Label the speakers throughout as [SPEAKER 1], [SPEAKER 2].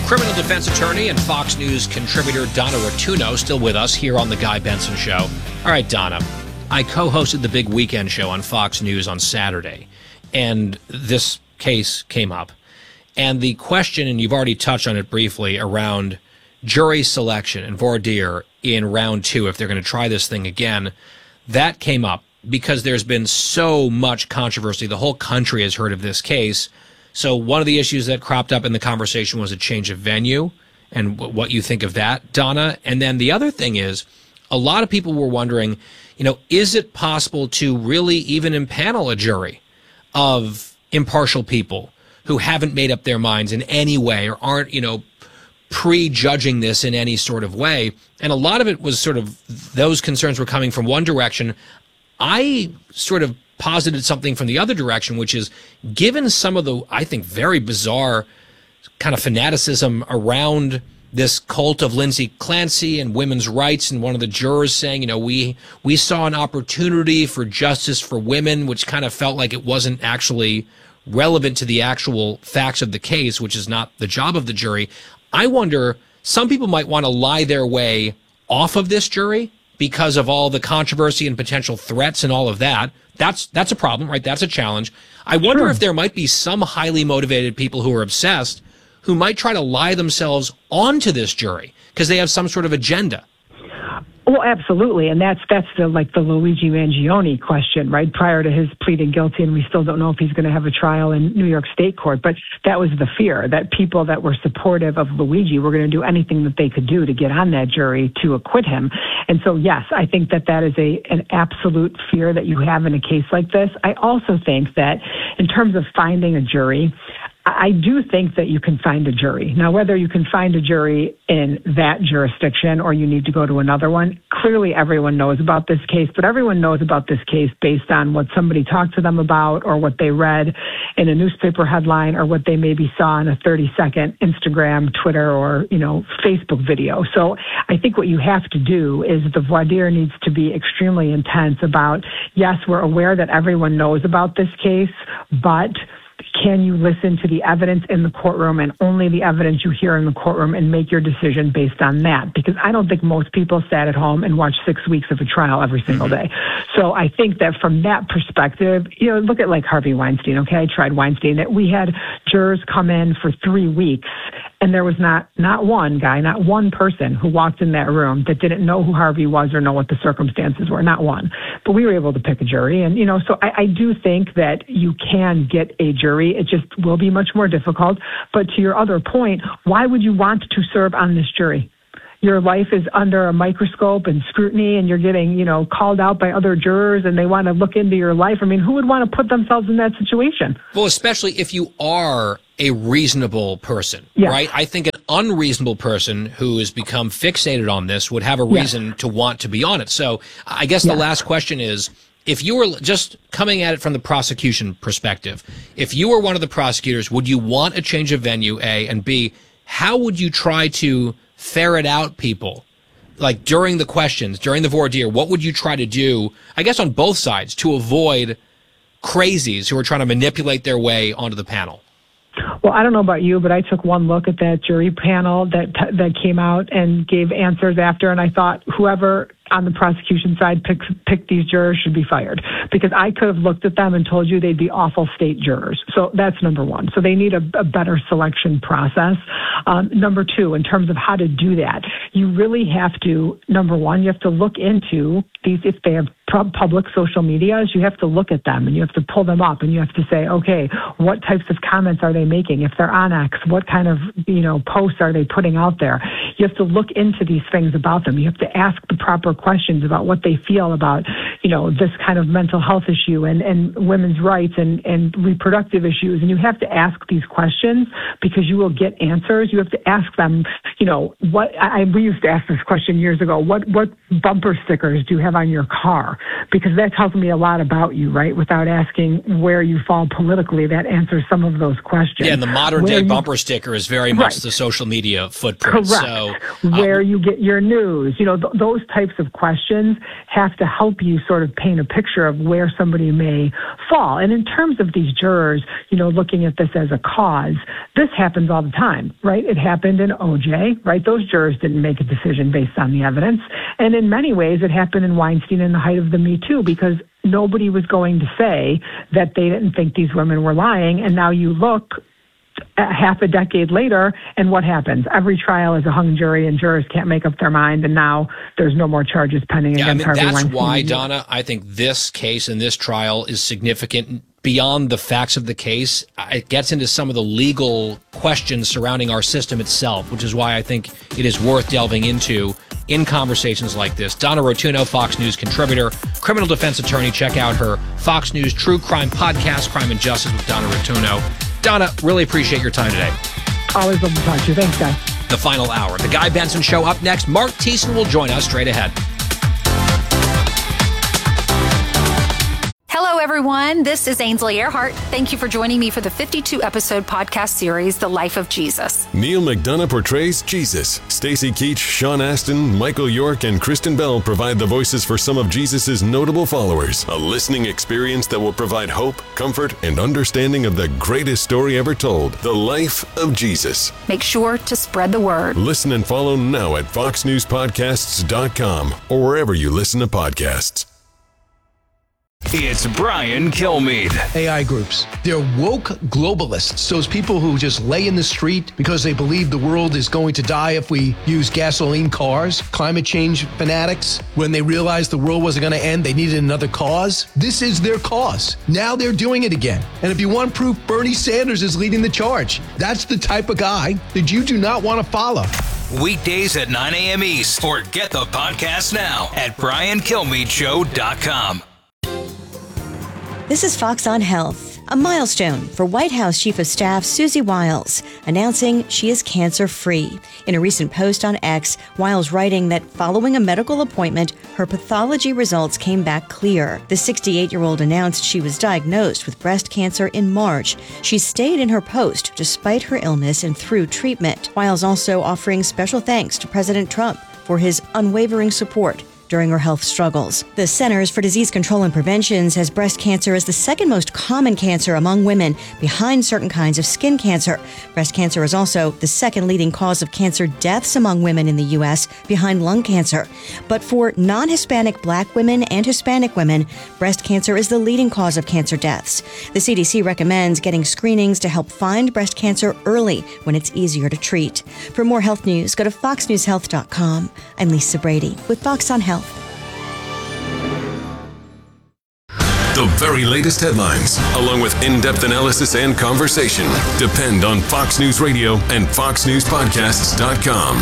[SPEAKER 1] Criminal defense attorney and Fox News contributor Donna Rotuno still with us here on The Guy Benson Show. All right, Donna, I co-hosted the Big Weekend Show on Fox News on Saturday, and this case came up. And the question, and you've already touched on it briefly, around jury selection and voir dire in round 2, if they're going to try this thing again, that came up because there's been so much controversy. The whole country has heard of this case. So one of the issues that cropped up in the conversation was a change of venue and what you think of that, Donna. And then the other thing is, a lot of people were wondering, is it possible to really even impanel a jury of impartial people who haven't made up their minds in any way or aren't, prejudging this in any sort of way? And a lot of it was sort of, those concerns were coming from one direction. I sort of posited something from the other direction, which is, given some of the, I think, very bizarre kind of fanaticism around this cult of Lindsay Clancy and women's rights, and one of the jurors saying, we saw an opportunity for justice for women, which kind of felt like it wasn't actually relevant to the actual facts of the case, which is not the job of the jury. I wonder, some people might want to lie their way off of this jury because of all the controversy and potential threats and all of that. That's a problem, right? That's a challenge. I wonder if there might be some highly motivated people who are obsessed who might try to lie themselves onto this jury because they have some sort of agenda.
[SPEAKER 2] Well, absolutely, and that's the Luigi Mangione question, right? Prior to his pleading guilty, and we still don't know if he's going to have a trial in New York State court. But that was the fear, that people that were supportive of Luigi were going to do anything that they could do to get on that jury to acquit him. And so, yes, I think that is an absolute fear that you have in a case like this. I also think that in terms of finding a jury, I do think that you can find a jury. Now, whether you can find a jury in that jurisdiction or you need to go to another one, clearly everyone knows about this case, but everyone knows about this case based on what somebody talked to them about or what they read in a newspaper headline or what they maybe saw in a 30-second Instagram, Twitter, or, Facebook video. So I think what you have to do is the voir dire needs to be extremely intense about, yes, we're aware that everyone knows about this case, but can you listen to the evidence in the courtroom and only the evidence you hear in the courtroom and make your decision based on that? Because I don't think most people sat at home and watched 6 weeks of a trial every single day. So I think that from that perspective, look at like Harvey Weinstein, okay? I tried Weinstein. That we had jurors come in for 3 weeks and there was not one guy, not one person who walked in that room that didn't know who Harvey was or know what the circumstances were, not one. But we were able to pick a jury. And, so I do think that you can get a jury. It just will be much more difficult. But to your other point, why would you want to serve on this jury? Your life is under a microscope and scrutiny, and you're getting, called out by other jurors, and they want to look into your life. I mean, who would want to put themselves in that situation?
[SPEAKER 1] Well, especially if you are a reasonable person, right? I think an unreasonable person who has become fixated on this would have a reason to want to be on it. So I guess the last question is, if you were just coming at it from the prosecution perspective, if you were one of the prosecutors, would you want a change of venue, A, and B, how would you try to ferret out people? Like during the questions, during the voir dire, what would you try to do, I guess on both sides, to avoid crazies who are trying to manipulate their way onto the panel?
[SPEAKER 2] Well, I don't know about you, but I took one look at that jury panel that came out and gave answers after, and I thought whoever on the prosecution side picked these jurors should be fired, because I could have looked at them and told you they'd be awful state jurors. So that's number one. So they need a better selection process. Number two, in terms of how to do that, you really have to, number one, you have to look into these, if they have public social medias, you have to look at them and you have to pull them up and you have to say, okay, what types of comments are they making? If they're on X, what kind of, posts are they putting out there? You have to look into these things about them. You have to ask the proper questions about what they feel about, this kind of mental health issue and women's rights and reproductive issues. And you have to ask these questions because you will get answers. You have to ask them, we used to ask this question years ago, what bumper stickers do you have on your car? Because that tells me a lot about you, right? Without asking where you fall politically, that answers some of those questions.
[SPEAKER 1] Yeah, and the modern day bumper sticker is very much the social media footprint.
[SPEAKER 2] Correct.
[SPEAKER 1] So,
[SPEAKER 2] where you get your news, those types of questions have to help you sort of paint a picture of where somebody may fall. And in terms of these jurors, looking at this as a cause, this happens all the time, right? It happened in OJ, right? Those jurors didn't make a decision based on the evidence. And in many ways, it happened in Weinstein in the height of the Me Too, because nobody was going to say that they didn't think these women were lying. And now you look half a decade later, and what happens? Every trial is a hung jury, and jurors can't make up their mind, and now there's no more charges pending against Harvey Weinstein.
[SPEAKER 1] That's why, Donna, I think this case and this trial is significant beyond the facts of the case. It gets into some of the legal questions surrounding our system itself, which is why I think it is worth delving into in conversations like this. Donna Rotunno, Fox News contributor, criminal defense attorney. Check out her Fox News True Crime podcast, Crime and Justice with Donna Rotunno. Donna, really appreciate your time today.
[SPEAKER 2] Always love to talk to you. Thanks, guys.
[SPEAKER 1] The final hour. The Guy Benson Show up next. Mark Thiessen will join us straight ahead.
[SPEAKER 3] Hello, everyone. This is Ainsley Earhart. Thank you for joining me for the 52-episode podcast series, The Life of Jesus.
[SPEAKER 4] Neil McDonough portrays Jesus. Stacey Keach, Sean Astin, Michael York, and Kristen Bell provide the voices for some of Jesus' notable followers. A listening experience that will provide hope, comfort, and understanding of the greatest story ever told, The Life of Jesus.
[SPEAKER 3] Make sure to spread the word.
[SPEAKER 4] Listen and follow now at foxnewspodcasts.com or wherever you listen to podcasts.
[SPEAKER 5] It's Brian Kilmeade.
[SPEAKER 6] AI groups. They're woke globalists. Those people who just lay in the street because they believe the world is going to die if we use gasoline cars. Climate change fanatics. When they realized the world wasn't going to end, they needed another cause. This is their cause. Now they're doing it again. And if you want proof, Bernie Sanders is leading the charge. That's the type of guy that you do not want to follow.
[SPEAKER 5] Weekdays at 9 a.m. East, or get the podcast now at BrianKilmeadeShow.com.
[SPEAKER 7] This is Fox on Health, a milestone for White House Chief of Staff Susie Wiles, announcing she is cancer-free. In a recent post on X, Wiles writing that following a medical appointment, her pathology results came back clear. The 68-year-old announced she was diagnosed with breast cancer in March. She stayed in her post despite her illness and through treatment. Wiles also offering special thanks to President Trump for his unwavering support during her health struggles. The Centers for Disease Control and Prevention says breast cancer is the second most common cancer among women, behind certain kinds of skin cancer. Breast cancer is also the second leading cause of cancer deaths among women in the U.S., behind lung cancer. But for non-Hispanic Black women and Hispanic women, breast cancer is the leading cause of cancer deaths. The CDC recommends getting screenings to help find breast cancer early when it's easier to treat. For more health news, go to foxnewshealth.com. I'm Lisa Brady with Fox on Health.
[SPEAKER 4] The very latest headlines, along with in-depth analysis and conversation, depend on Fox News Radio and FoxNewsPodcasts.com.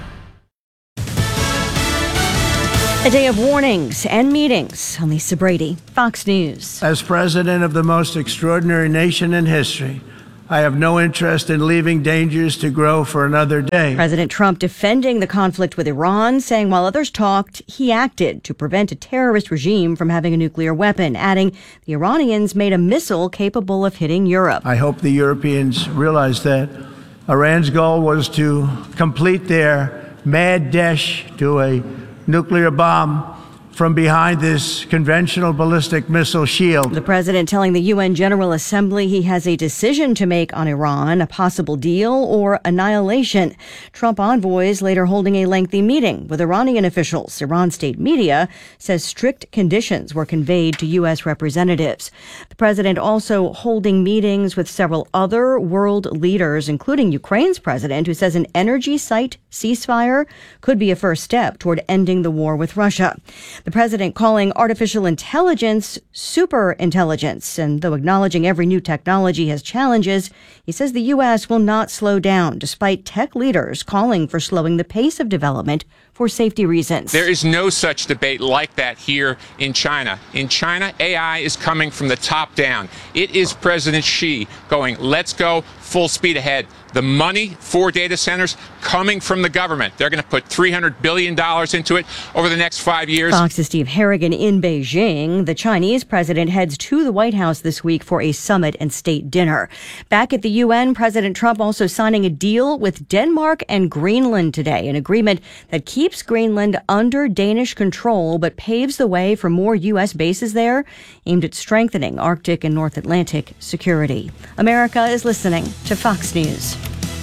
[SPEAKER 7] A day of warnings and meetings. I'm Lisa Brady, Fox News.
[SPEAKER 8] As president of the most extraordinary nation in history, I have no interest in leaving dangers to grow for another day.
[SPEAKER 7] President Trump defending the conflict with Iran, saying while others talked, he acted to prevent a terrorist regime from having a nuclear weapon, adding the Iranians made a missile capable of hitting Europe.
[SPEAKER 8] I hope the Europeans realize that Iran's goal was to complete their mad dash to a nuclear bomb from behind this conventional ballistic missile shield.
[SPEAKER 7] The president telling the UN General Assembly he has a decision to make on Iran, a possible deal or annihilation. Trump envoys later holding a lengthy meeting with Iranian officials. Iran state media says strict conditions were conveyed to U.S. representatives. The president also holding meetings with several other world leaders, including Ukraine's president, who says an energy site ceasefire could be a first step toward ending the war with Russia. The president calling artificial intelligence super intelligence, and though acknowledging every new technology has challenges, he says the U.S. will not slow down, despite tech leaders calling for slowing the pace of development for safety reasons.
[SPEAKER 9] There is no such debate like that here in China. In China, AI is coming from the top down. It is President Xi going, let's go full speed ahead. The money for data centers coming from the government. They're going to put $300 billion into it over the next 5 years.
[SPEAKER 7] Fox's Steve Harrigan in Beijing. The Chinese president heads to the White House this week for a summit and state dinner. Back at the UN, President Trump also signing a deal with Denmark and Greenland today, an agreement that keeps Greenland under Danish control but paves the way for more U.S. bases there, aimed at strengthening Arctic and North Atlantic security. America is listening to Fox News.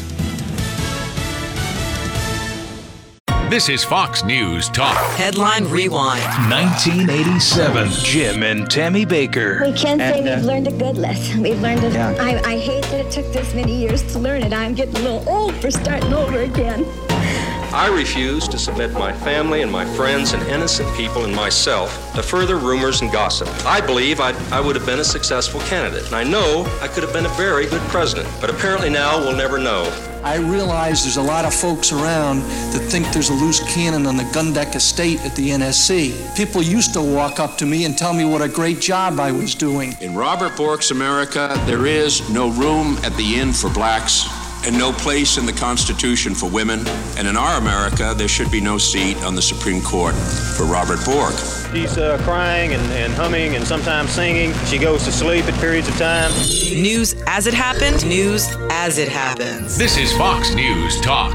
[SPEAKER 10] This is Fox News Talk.
[SPEAKER 5] Headline Rewind.
[SPEAKER 10] 1987.
[SPEAKER 5] Jim and Tammy Baker.
[SPEAKER 11] We can't say we've learned a good lesson. We've learned it.
[SPEAKER 12] Yeah.
[SPEAKER 11] I hate that it took this many years to learn it. I'm getting a little old for starting over again.
[SPEAKER 13] I refuse to submit my family and my friends and innocent people and myself to further rumors and gossip. I believe I would have been a successful candidate, and I know I could have been a very good president, but apparently now we'll never know.
[SPEAKER 12] I realize there's a lot of folks around that think there's a loose cannon on the Gundeck estate at the NSC. People used to walk up to me and tell me what a great job I was doing.
[SPEAKER 14] In Robert Bork's America, there is no room at the inn for blacks and no place in the Constitution for women. And in our America, there should be no seat on the Supreme Court for Robert Bork.
[SPEAKER 15] She's crying and humming and sometimes singing. She goes to sleep at periods of time.
[SPEAKER 5] News as it happened. News as it happens.
[SPEAKER 10] This is Fox News Talk.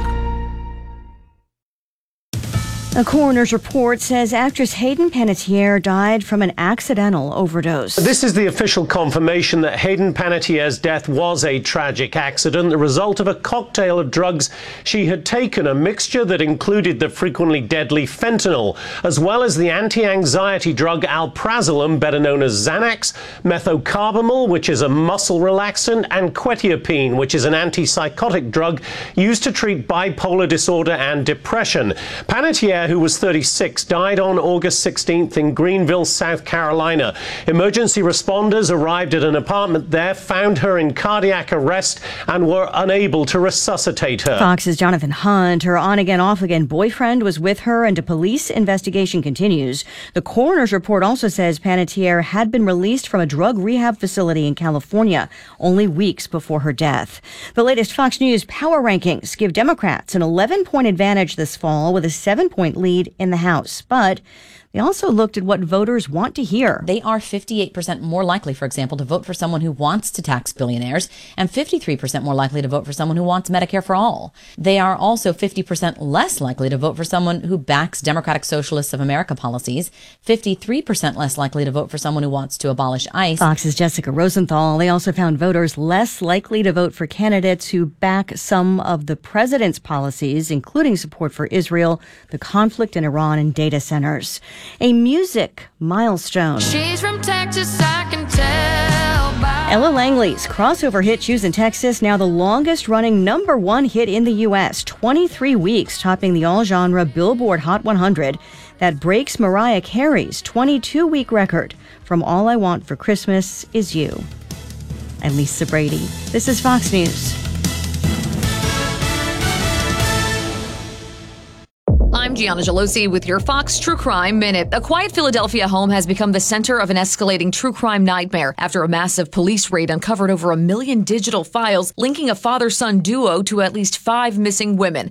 [SPEAKER 7] A coroner's report says actress Hayden Panettiere died from an accidental overdose.
[SPEAKER 16] This is the official confirmation that Hayden Panettiere's death was a tragic accident, the result of a cocktail of drugs she had taken, a mixture that included the frequently deadly fentanyl, as well as the anti-anxiety drug alprazolam, better known as Xanax, methocarbamol, which is a muscle relaxant, and quetiapine, which is an antipsychotic drug used to treat bipolar disorder and depression. Panettiere, who was 36, died on August 16th in Greenville, South Carolina. Emergency responders arrived at an apartment there, found her in cardiac arrest, and were unable to resuscitate her.
[SPEAKER 7] Fox's Jonathan Hunt, her on-again, off-again boyfriend, was with her, and a police investigation continues. The coroner's report also says Panettiere had been released from a drug rehab facility in California only weeks before her death. The latest Fox News power rankings give Democrats an 11-point advantage this fall with a 7-point lead in the House. But they also looked at what voters want to hear.
[SPEAKER 17] They are 58% more likely, for example, to vote for someone who wants to tax billionaires and 53% more likely to vote for someone who wants Medicare for all. They are also 50% less likely to vote for someone who backs Democratic Socialists of America policies, 53% less likely to vote for someone who wants to abolish ICE.
[SPEAKER 7] Fox's Jessica Rosenthal. They also found voters less likely to vote for candidates who back some of the president's policies, including support for Israel, the conflict in Iran, and data centers. A music milestone.
[SPEAKER 18] She's from Texas, I can tell by
[SPEAKER 7] Ella Langley's crossover hit Choosing Texas, now the longest-running #1 hit in the U.S., 23 weeks, topping the all-genre Billboard Hot 100. That breaks Mariah Carey's 22-week record from All I Want for Christmas Is You. I'm Lisa Brady. This is Fox News.
[SPEAKER 19] I'm Gianna Gelosi with your Fox True Crime Minute. A quiet Philadelphia home has become the center of an escalating true crime nightmare after a massive police raid uncovered over 1 million digital files linking a father-son duo to at least 5 missing women.